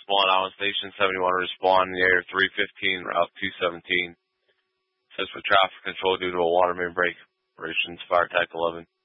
Swan Island Station, 71 to respond in the area 315, Route 217. Says for traffic control due to a water main break. Operations, Fire Attack 11.